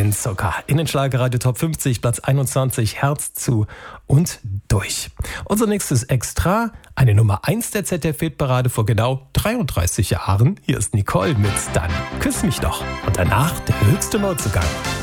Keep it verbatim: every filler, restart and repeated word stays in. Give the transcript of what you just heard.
Kein Zucker. In den Schlagerradio Top fünfzig, Platz einundzwanzig, Herz zu und durch. Unser nächstes Extra, eine Nummer eins der Z D F-Hitparade vor genau dreiunddreißig Jahren. Hier ist Nicole mit Dann küss mich doch. Und danach der höchste Neuzugang.